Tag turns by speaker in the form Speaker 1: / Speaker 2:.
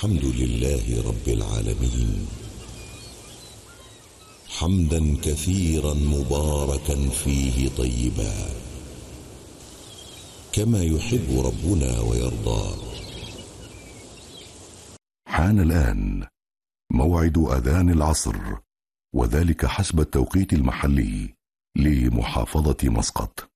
Speaker 1: الحمد لله رب العالمين، حمدا كثيرا مباركا فيه طيبا، كما يحب ربنا ويرضى.
Speaker 2: حان الآن موعد أذان العصر، وذلك حسب التوقيت المحلي لمحافظة مسقط.